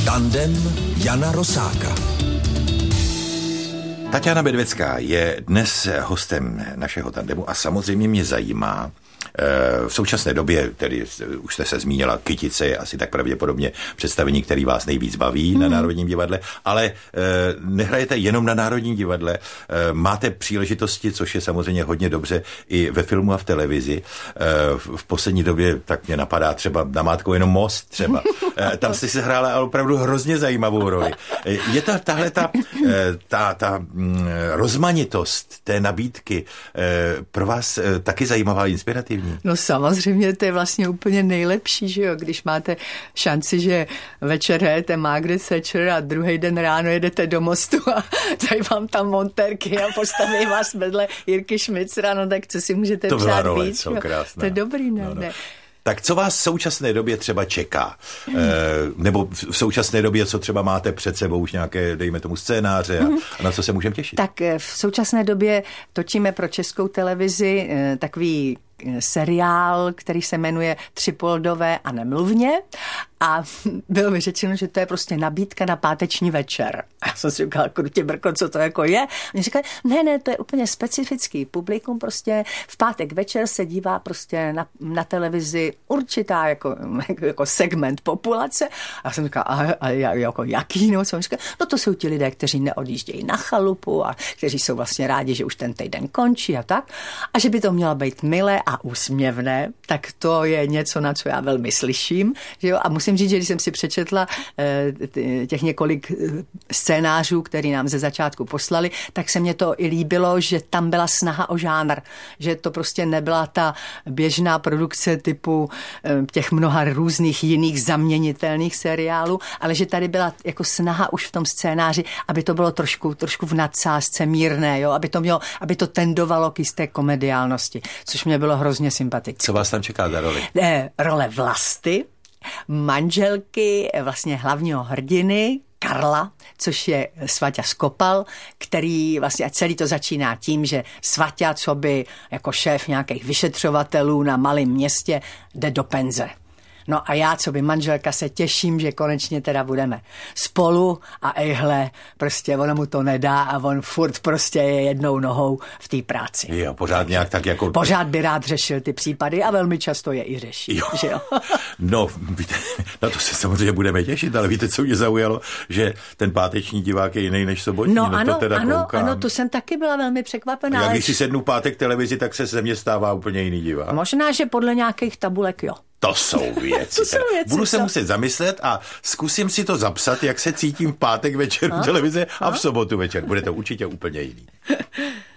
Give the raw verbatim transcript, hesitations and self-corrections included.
Tandem Jana Rosáka. Taťána Bedvecká je dnes hostem našeho tandemu a samozřejmě mě zajímá, v současné době, tedy už jste se zmínila, Kytice je asi tak pravděpodobně představení, který vás nejvíc baví hmm. na Národním divadle, ale e, nehrajete jenom na Národním divadle, e, máte příležitosti, což je samozřejmě hodně dobře, i ve filmu a v televizi. E, v, v poslední době tak mě napadá třeba Namátkou jenom most třeba. E, tam jste si hrála ale opravdu hrozně zajímavou roli. E, je ta, tahle ta, e, ta, ta m, rozmanitost té nabídky e, pro vás e, taky zajímavá, inspirativní? No samozřejmě, to je vlastně úplně nejlepší, že jo, když máte šanci, že večer hrajete Margaret Thatcher a druhý den ráno jedete do Mostu a dají vám tam montérky a postaví vás vedle Jirky Šmicra, no tak co si můžete to přát role, víc? To krásná. To je dobrý, ne? No, no. ne. Tak co vás v současné době třeba čeká? Hmm. E, nebo v současné době, co třeba máte před sebou už nějaké, dejme tomu, scénáře a, hmm. a na co se můžeme těšit? Tak v současné době točíme pro Českou televizi takový seriál, který se jmenuje Třipoldové a nemluvně a bylo mi řečeno, že to je prostě nabídka na páteční večer. A já jsem si říkala, krutě brko, co to jako je? A oni říkali, ne, ne, to je úplně specifický publikum, prostě v pátek večer se dívá prostě na, na televizi určitá jako, jako segment populace. A já jsem říkala, a, a jako jaký? No, co říkala, no to jsou ti lidé, kteří neodjíždějí na chalupu a kteří jsou vlastně rádi, že už ten týden končí a tak. A že by to mělo být milé a úsměvné, tak to je něco, na co já velmi slyším. Že jo? A musím říct, že když jsem si přečetla těch několik scénářů, který nám ze začátku poslali, tak se mně to i líbilo, že tam byla snaha o žánr. Že to prostě nebyla ta běžná produkce typu těch mnoha různých jiných zaměnitelných seriálů, ale že tady byla jako snaha už v tom scénáři, aby to bylo trošku, trošku v nadsázce mírné, jo? Aby to mělo, aby to tendovalo k jisté komediálnosti, což mě bylo hrozně sympatické. Co vás tam čeká za roli? Eh, role Vlasty, manželky vlastně hlavního hrdiny, Karla, což je Svaťa Skopal, který vlastně a celý to začíná tím, že Svaťa, co by jako šéf nějakých vyšetřovatelů na malém městě, jde do penze. No a já, co by manželka, se těším, že konečně teda budeme spolu a ejhle, prostě ono mu to nedá a on furt prostě je jednou nohou v té práci. Jo, pořád nějak tak jako... Pořád by rád řešil ty případy a velmi často je i řeší. Jo. Že jo? No, víte, na to se samozřejmě budeme těšit, ale víte, co mě zaujalo, že ten páteční divák je jiný než sobotní. No, no ano, to teda ano, koukám. ano, to jsem taky byla velmi překvapená. Já když si sednu pátek televizi, tak se ze mě stává úplně jiný divák. Možná, že podle nějakých tabulek, jo. To jsou věci. to jsou věci Budu se co? muset zamyslet a zkusím si to zapsat, jak se cítím v pátek večer v televizi a v sobotu večer. Bude to určitě úplně jiný.